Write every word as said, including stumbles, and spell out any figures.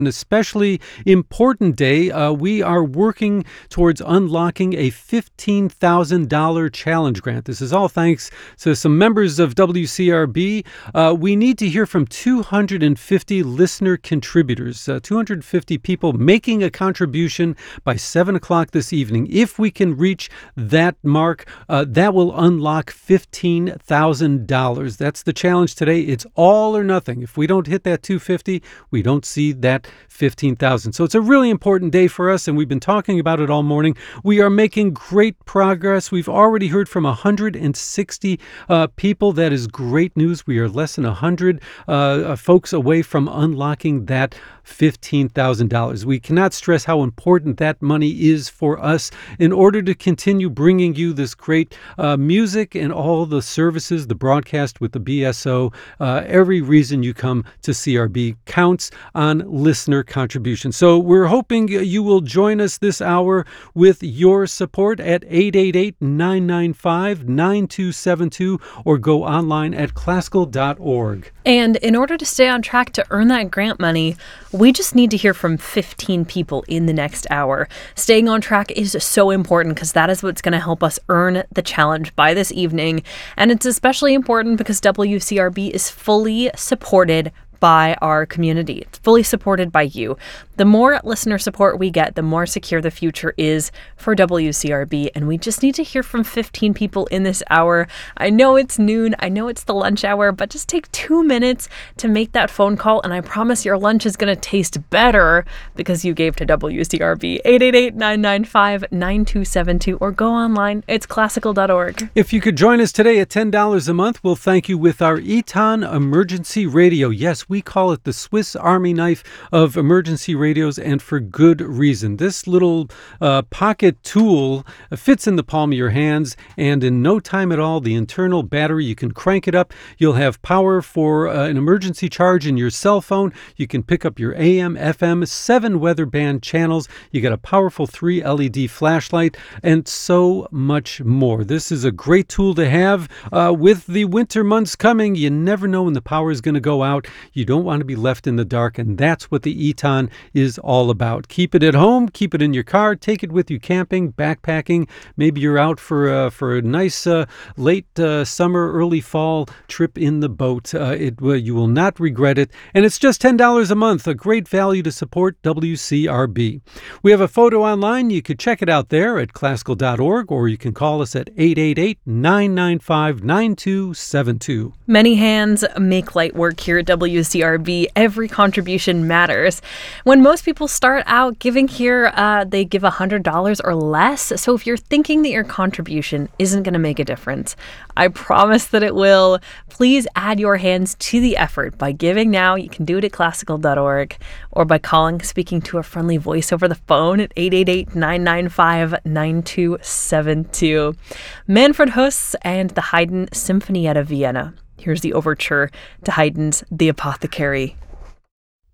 An especially important day. Uh, we are working towards unlocking a fifteen thousand dollars challenge grant. This is all thanks to some members of W C R B. Uh, we need to hear from two hundred fifty listener contributors, uh, two hundred fifty people making a contribution by seven o'clock this evening. If we can reach that mark, uh, that will unlock fifteen thousand dollars. That's the challenge today. It's all or nothing. If we don't hit that two hundred fifty, we don't see that fifteen thousand. So it's a really important day for us, and we've been talking about it all morning. We are making great progress. We've already heard from one hundred sixty uh, people. That is great news. We are less than one hundred uh, folks away from unlocking that fifteen thousand dollars. We cannot stress how important that money is for us in order to continue bringing you this great uh, music and all the services, the broadcast with the B S O. Uh, every reason you come to C R B counts on listener contribution. So we're hoping you will join us this hour with your support at eight eight eight, nine nine five, nine two seven two or go online at classical dot org. And in order to stay on track to earn that grant money, we just need to hear from fifteen people in the next hour. Staying on track is so important because that is what's going to help us earn the challenge by this evening. And it's especially important because W C R B is fully supported by our community. It's fully supported by you. The more listener support we get, the more secure the future is for W C R B. And we just need to hear from fifteen people in this hour. I know it's noon. I know it's the lunch hour, but just take two minutes to make that phone call. And I promise your lunch is going to taste better because you gave to W C R B. eight eight eight, nine nine five, nine two seven two or go online. It's classical dot org. If you could join us today at ten dollars a month, we'll thank you with our Eton Emergency Radio. Yes, we call it the Swiss Army knife of emergency radios, and for good reason. This little uh, pocket tool fits in the palm of your hands, and in no time at all, the internal battery, you can crank it up. You'll have power for uh, an emergency charge in your cell phone. You can pick up your A M, F M, seven weather band channels. You got a powerful three L E D flashlight, and so much more. This is a great tool to have. Uh, with the winter months coming, you never know when the power is going to go out. You don't want to be left in the dark, and that's what the Eton is all about. Keep it at home, keep it in your car, take it with you camping, backpacking. Maybe you're out for uh, for a nice uh, late uh, summer, early fall trip in the boat. Uh, it uh, you will not regret it, and it's just ten dollars a month. A great value to support W C R B. We have a photo online. You could check it out there at classical dot org, or you can call us at eight eight eight, nine nine five, nine two seven two. Many hands make light work here at W C R B. Every contribution matters. When most people start out giving here, uh, they give one hundred dollars or less. So if you're thinking that your contribution isn't going to make a difference, I promise that it will. Please add your hands to the effort by giving now. You can do it at classical dot org or by calling, speaking to a friendly voice over the phone at eight eight eight, nine nine five, nine two seven two. Manfred Huss and the Haydn Sinfonietta Vienna. Here's the overture to Haydn's The Apothecary.